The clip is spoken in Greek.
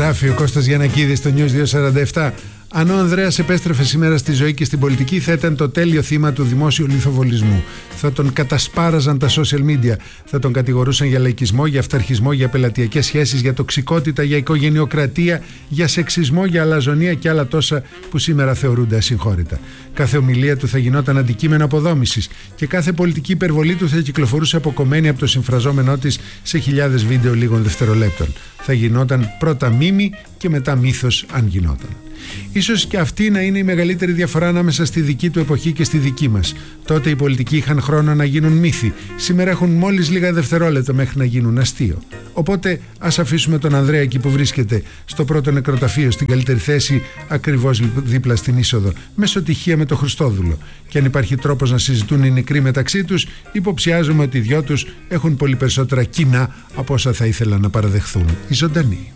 Γράφει ο Κώστας Γιαννακίδης στο News 247. Αν ο Ανδρέας επέστρεφε σήμερα στη ζωή και στην πολιτική, θα ήταν το τέλειο θύμα του δημόσιου λιθοβολισμού. Θα τον κατασπάραζαν τα social media. Θα τον κατηγορούσαν για λαϊκισμό, για αυταρχισμό, για πελατειακές σχέσεις, για τοξικότητα, για οικογενειοκρατία, για σεξισμό, για αλαζονία και άλλα τόσα που σήμερα θεωρούνται ασυγχώρητα. Κάθε ομιλία του θα γινόταν αντικείμενο αποδόμησης και κάθε πολιτική υπερβολή του θα κυκλοφορούσε αποκομμένη από το συμφραζόμενό της σε χιλιάδες βίντεο λίγων δευτερολέπτων. Θα γινόταν πρώτα μίμη και μετά μύθος, αν γινόταν. Ίσως και αυτή να είναι η μεγαλύτερη διαφορά ανάμεσα στη δική του εποχή και στη δική μας. Τότε οι πολιτικοί είχαν χρόνο να γίνουν μύθοι. Σήμερα έχουν μόλις λίγα δευτερόλεπτα μέχρι να γίνουν αστείο. Οπότε ας αφήσουμε τον Ανδρέα εκεί που βρίσκεται, στο πρώτο νεκροταφείο, στην καλύτερη θέση, ακριβώς δίπλα στην είσοδο, μεσοτυχία με το Χριστόδουλο. Και αν υπάρχει τρόπος να συζητούν οι νεκροί μεταξύ τους, υποψιάζομαι ότι οι δυο τους έχουν πολύ περισσότερα κοινά από όσα θα ήθελαν να παραδεχθούν οι ζωντανοί.